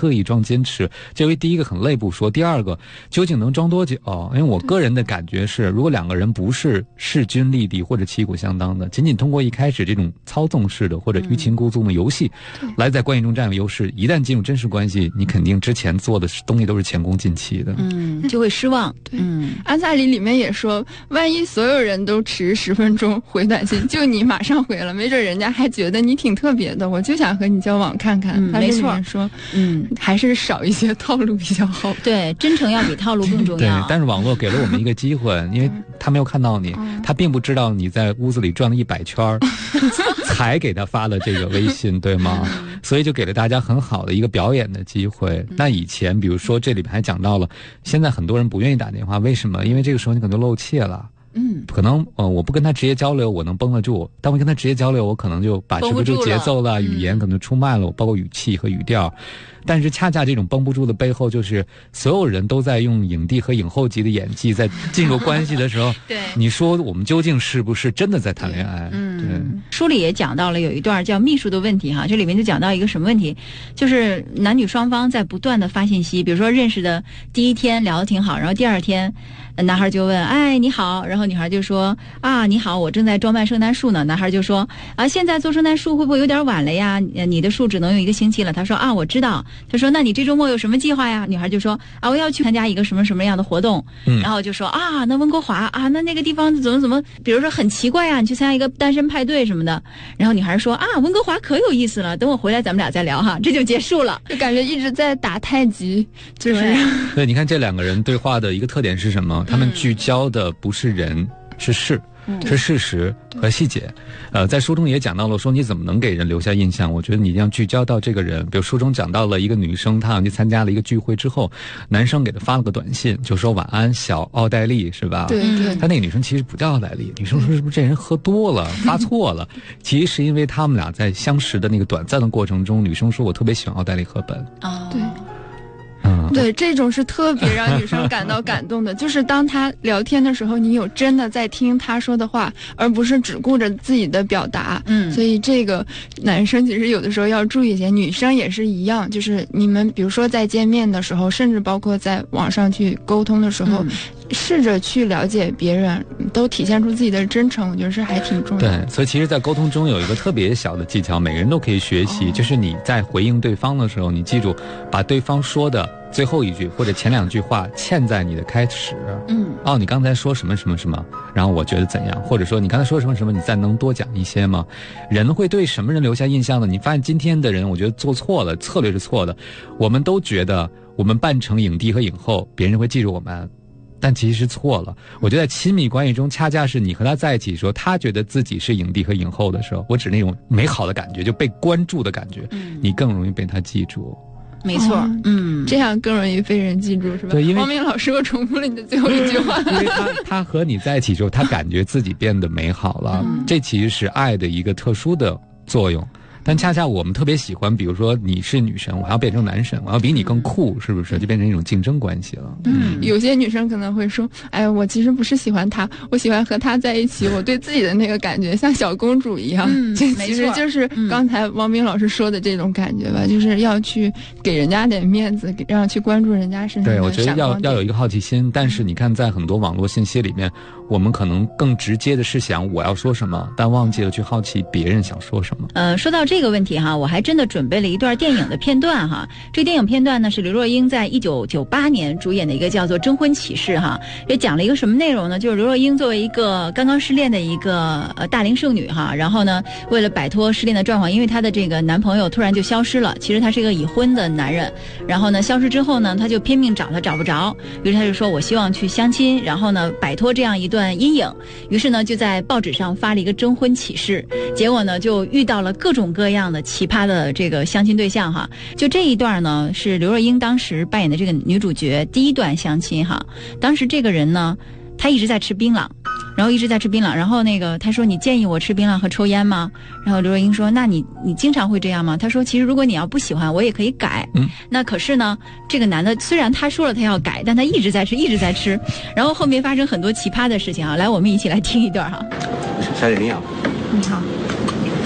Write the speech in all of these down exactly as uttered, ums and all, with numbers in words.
刻意装坚持。这为第一个很累不说，第二个究竟能装多久？因为我个人的感觉是，如果两个人不是势均力敌或者旗鼓相当的，仅仅通过一开始这种操纵式的或者欲擒故纵的游戏、嗯、来在关系中占有优势，一旦进入真实关系，你肯定之前做的东西都是前功尽弃的， 嗯，就会失望。 对， 嗯， 安萨里里面也说，万一所有人都迟十分钟回短信，就你马上回了，没准人家还觉得你挺特别的，我就想和你交往看看。 嗯、 他没错， 说， 嗯， 还是少一些套路比较好。 对，真诚要比套路更重要。 对，但是网络给了我们一个机会，因为他没有看到你， 嗯、 他并不知道你在屋子里转了一百圈才给他发了这个微信，对吗？所以就给了大家很好的一个表演的机会。那以前比如说这里面还讲到了，现在很多人不愿意打电话，为什么？因为这个时候你可能露怯了。 嗯， 可能呃，我不跟他直接交流，我能绷得住；但我跟他直接交流，我可能就把持不住节奏了，语言可能出卖了我，包括语气和语调。但是恰恰这种绷不住的背后，就是所有人都在用影帝和影后级的演技，在进入关系的时候， 对， 你说我们究竟是不是真的在谈恋爱？ 嗯， 对。 书里也讲到了有一段叫秘书的问题哈，这里面就讲到一个什么问题，就是男女双方在不断的发信息，比如说认识的第一天聊得挺好，然后第二天男孩就问，哎你好，然后女孩就说啊你好，我正在装扮圣诞树呢。男孩就说啊现在做圣诞树会不会有点晚了呀？你的树只能用一个星期了。他说啊我知道。他说那你这周末有什么计划呀？女孩就说啊我要去参加一个什么什么样的活动。嗯、然后就说啊那温哥华啊那那个地方怎么怎么，比如说很奇怪啊，你去参加一个单身派对什么的。然后女孩说啊温哥华可有意思了，等我回来咱们俩再聊哈，这就结束了。 就感觉一直在打太极，就是对, 对，你看这两个人对话的一个特点是什么？他们聚焦的不是人、嗯、是事。是事实和细节，呃，在书中也讲到了，说你怎么能给人留下印象？我觉得你一定要聚焦到这个人。比如书中讲到了一个女生，她好像去参加了一个聚会之后，男生给她发了个短信，就说晚安，小奥黛丽，是吧？ 对对。 她那个女生其实不叫奥黛丽，女生说是不是这人喝多了，发错了？其实是因为他们俩在相识的那个短暂的过程中，女生说我特别喜欢奥黛丽·赫本。 哦， 对。对，这种是特别让女生感到感动的，就是当他聊天的时候，你有真的在听他说的话，而不是只顾着自己的表达。 嗯， 所以这个男生其实有的时候要注意一些，女生也是一样，就是你们比如说在见面的时候，甚至包括在网上去沟通的时候，嗯、试着去了解别人，都体现出自己的真诚，我觉得是还挺重要的。 对，所以其实在沟通中有一个特别小的技巧，每个人都可以学习，哦、就是你在回应对方的时候，你记住把对方说的最后一句或者前两句话嵌在你的开始。 嗯， 哦，你刚才说什么什么什么，然后我觉得怎样，或者说你刚才说什么什么，你再能多讲一些吗？人会对什么人留下印象呢？你发现今天的人，我觉得做错了，策略是错的。我们都觉得我们扮成影帝和影后，别人会记住我们。但其实错了。我觉得在亲密关系中，恰恰是你和他在一起的时候，他觉得自己是影帝和影后的时候，我指那种美好的感觉，就被关注的感觉，嗯、你更容易被他记住。 没错， 哦、 嗯， 这样更容易被人记住，是吧？ 对，因为王明老师，我重复了你的最后一句话。 因为他他和你在一起之后，他感觉自己变得美好了，嗯、这其实是爱的一个特殊的作用。但恰恰我们特别喜欢，比如说你是女神，我还要变成男神，我要比你更酷，是不是？就变成一种竞争关系了。 嗯，有些女生可能会说，哎，我其实不是喜欢他，我喜欢和他在一起，我对自己的那个感觉像小公主一样。 嗯， 这其实就是刚才王明老师说的这种感觉吧，嗯、就是要去给人家点面子，给让去关注人家身上的闪光点。 对，我觉得要要有一个好奇心，但是你看，在很多网络信息里面，我们可能更直接的是想我要说什么，但忘记了去好奇别人想说什么。 呃，说到这个问题哈，我还真的准备了一段电影的片段哈。这个电影片段呢是刘若英在一九九八年主演的一个叫做《征婚启事》哈。这讲了一个什么内容呢？就是刘若英作为一个刚刚失恋的一个呃大龄剩女哈，然后呢为了摆脱失恋的状况，因为她的这个男朋友突然就消失了，其实他是一个已婚的男人，然后呢消失之后呢，她就拼命找他找不着，于是她就说我希望去相亲，然后呢摆脱这样一段阴影，于是呢就在报纸上发了一个征婚启事，结果呢就遇到了各种各样的奇葩的这个相亲对象哈。就这一段呢是刘若英当时扮演的这个女主角第一段相亲哈。当时这个人呢他一直在吃槟榔，然后一直在吃槟榔，然后那个他说你建议我吃槟榔和抽烟吗？然后刘若英说那你你经常会这样吗？他说其实如果你要不喜欢我也可以改。 嗯， 那可是呢这个男的虽然他说了他要改，但他一直在吃一直在吃，然后后面发生很多奇葩的事情啊。来我们一起来听一段哈。 小姐你好。 你好。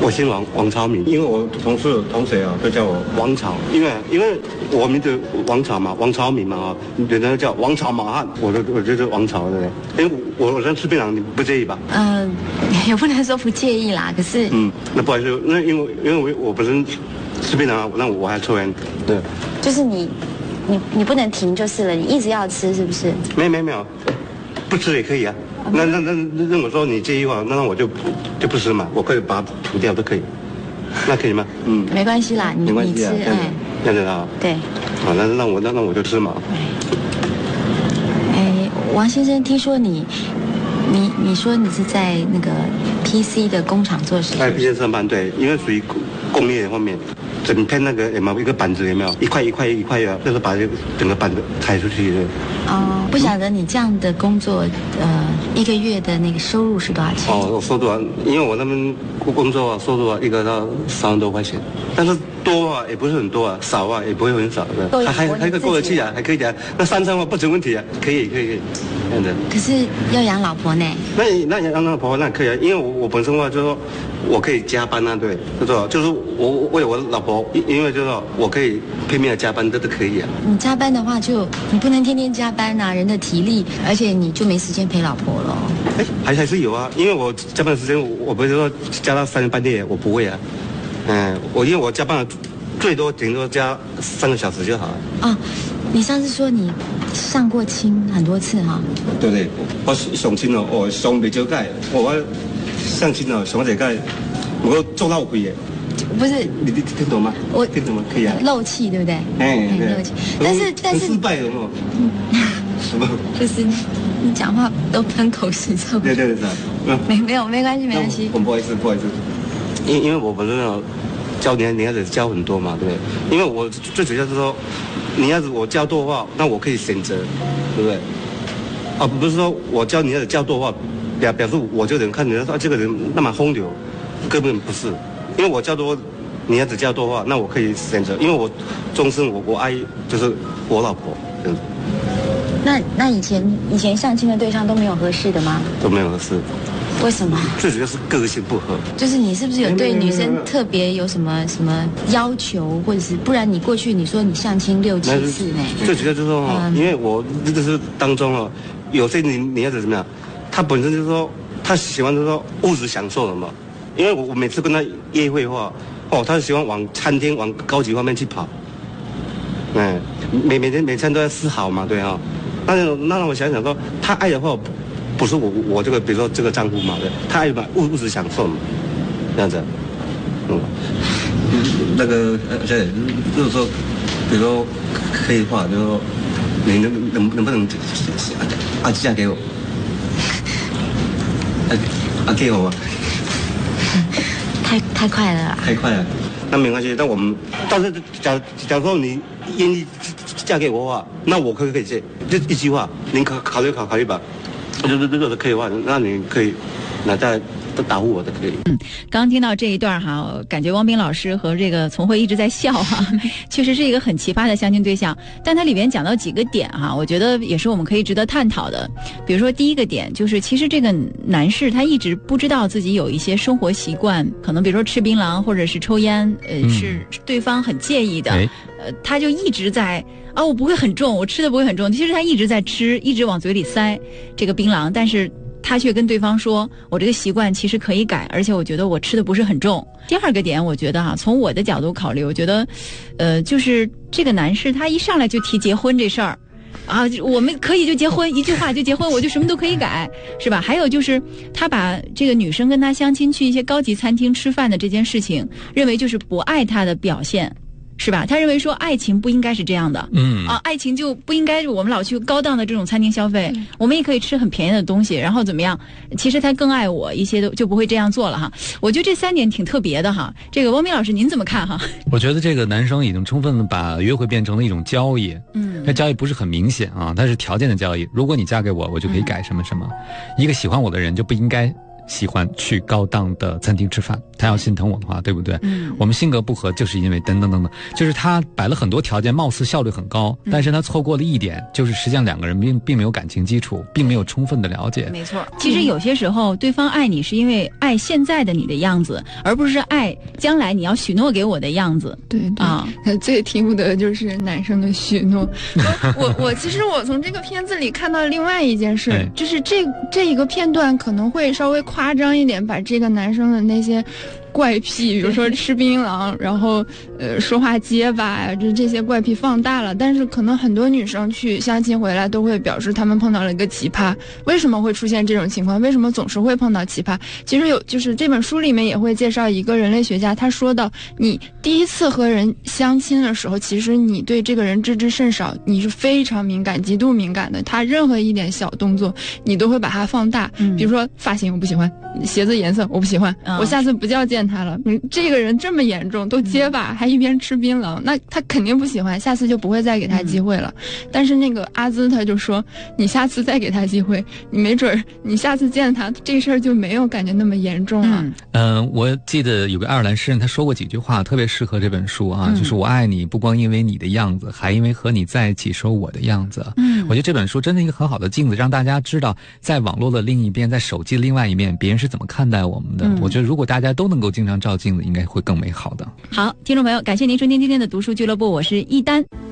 我姓王，王朝明，因为我同事同学啊都叫我王朝，因为因为我名字王朝嘛，王朝明嘛啊，有人叫王朝马汉，我就我就是王朝对不对？因为我我在吃槟榔，你不介意吧？ 嗯、呃，也不能说不介意啦，可是嗯，那不好意思，那因为因为我我本身吃槟榔啊，那我还抽烟，对， 就是你你你不能停就是了，你一直要吃是不是？ 没有没有没有，不吃也可以啊。那那那那如果说你介意的话，那那我就就不吃嘛，我可以把它吐掉都可以，那可以吗？嗯， 没关系啦，你没关系啊， 你吃，哎， 这样子啊， 对， 啊，那那我那那我就吃嘛。 哎，王先生，听说你你你说你是在那个 P C 的工厂做事， 在 P C 上班，对，因为属于工工业方面，整片那个有没有一个板子有没有一块一块一块的，就是把这个整个板子抬出去的。 哦，不晓得你这样的工作，呃，一个月的那个收入是多少钱？ 哦，我收入啊，因为我那边工作啊，收入啊，一个到三万多块钱，但是多啊也不是很多啊，少啊也不会很少的，还还还可以过得去啊，还可以的。那三千万不成问题啊，可以可以可以，这样子。 可是要养老婆呢？ 那那养老婆那可以啊，因为我我本身的话就是说，我可以加班啊，对，就是说就是我为了我的老婆，因因为就是说我可以拼命的加班，这都可以啊。 你加班的话就，你不能天天加班啊，人的体力，而且你就没时间陪老婆了。 哎，还还是有啊，因为我加班的时间，我我不是说加到三更半夜，我不会啊。嗯，我因为我加班最多顶多加三个小时就好了。 啊，你上次说你上过清很多次哈、啊？ 对对，我上清哦，我上未少届，我上清哦，上一届，我做漏气嘅。 不是， 你你听懂吗？ 我听懂吗？可以啊。 漏气对不对？ 哎， 漏气。但是但是失败了嘛？什么？ 就是你讲话都喷口水，差不多。 对对对对。 嗯。没没有没关系没关系。 我不好意思不好意思，因因为我本身哦教你你要子教很多嘛，对不对？因为我最主要是说，你要是我教多的话，那我可以选择，对不对？啊，不是说我教你要是教多的话，表表示我这个人看人家说、啊、这个人那么风流，根本不是。因为我教多，你要只教多的话，那我可以选择，因为我终身我我爱就是我老婆这样子。 那那以前以前相亲的对象都没有合适的吗？ 都没有合适。 为什么？ 最主要是个性不合。 就是你是不是有对女生特别有什么什么要求，或者是不然你过去你说你相亲六七次呢？ 最主要就是说，嗯、因为我这是当中哦，有些女女孩子怎么样，她本身就是说她喜欢就是说物质享受的嘛。因为我我每次跟她约会的话，哦，她喜欢往餐厅往高级方面去跑，嗯，每每天每餐都要吃好嘛，对啊、哦。那那让我想想说，她爱的话。不是我我这个，比如说这个丈夫嘛，对，他爱嘛物物质享受嘛，这样子，嗯，那个呃，小姐，就是说，比如说可以的话，就是说，你能能能不能啊嫁给我？啊啊给我吗？ 太太快了， 太快了，那没关系。但我们，但是假假如说你愿意嫁给我的话，那我可不可以这就一句话，您考考虑考考虑吧。就是如果是可以的话，那你可以那再答复我的可以。 嗯，刚刚听到这一段哈，感觉汪斌老师和这个丛慧一直在笑哈，确实是一个很奇葩的相亲对象。但它里面讲到几个点哈，我觉得也是我们可以值得探讨的。比如说第一个点就是，其实这个男士他一直不知道自己有一些生活习惯，可能比如说吃槟榔或者是抽烟，呃，嗯、是对方很介意的。哎呃，他就一直在啊，我不会很重，我吃的不会很重。其实他一直在吃，一直往嘴里塞这个槟榔，但是他却跟对方说，我这个习惯其实可以改，而且我觉得我吃的不是很重。第二个点，我觉得啊，从我的角度考虑，我觉得，呃，就是这个男士他一上来就提结婚这事儿。啊，我们可以就结婚，一句话就结婚，我就什么都可以改，是吧？还有就是，他把这个女生跟他相亲去一些高级餐厅吃饭的这件事情，认为就是不爱他的表现。是吧？他认为说爱情不应该是这样的，嗯啊，爱情就不应该我们老去高档的这种餐厅消费，嗯、我们也可以吃很便宜的东西，然后怎么样？其实他更爱我一些，都就不会这样做了哈。我觉得这三点挺特别的哈。这个汪斌老师您怎么看哈？ 我觉得这个男生已经充分的把约会变成了一种交易，嗯，那交易不是很明显啊，它是条件的交易。如果你嫁给我，我就可以改什么什么。嗯、一个喜欢我的人就不应该喜欢去高档的餐厅吃饭，他要心疼我的话，对不对？ 嗯， 我们性格不合，就是因为等等等等，就是他摆了很多条件，貌似效率很高， 嗯、 但是他错过了一点，就是实际上两个人并并没有感情基础，并没有充分的了解。 没错，其实有些时候，对方爱你是因为爱现在的你的样子，而不是爱将来你要许诺给我的样子。 对对啊，最听不得就是男生的许诺。我我其实我从这个片子里看到另外一件事，哎、就是这这一个片段可能会稍微夸张一点，把这个男生的那些怪癖，比如说吃槟榔，然后呃说话结巴呀，这这些怪癖放大了。但是可能很多女生去相亲回来都会表示她们碰到了一个奇葩。为什么会出现这种情况？为什么总是会碰到奇葩？其实有就是这本书里面也会介绍一个人类学家，他说到你第一次和人相亲的时候，其实你对这个人知之甚少，你是非常敏感极度敏感的，他任何一点小动作你都会把它放大。嗯、比如说发型我不喜欢，鞋子颜色我不喜欢，嗯、我下次不叫见他了。嗯，这个人这么严重都结巴，嗯、还一边吃槟榔，那他肯定不喜欢，下次就不会再给他机会了。嗯、但是那个阿兹他就说，你下次再给他机会，你没准你下次见他这事儿就没有感觉那么严重了。 嗯、呃，我记得有个爱尔兰诗人他说过几句话特别适合这本书啊，嗯、就是我爱你不光因为你的样子，还因为和你在一起时候我的样子。嗯，我觉得这本书真的一个很好的镜子，让大家知道在网络的另一边，在手机的另外一面，别人是怎么看待我们的。嗯、我觉得如果大家都能够经常照镜子，应该会更美好的。 好，听众朋友，感谢您收听今天的读书俱乐部，我是一丹。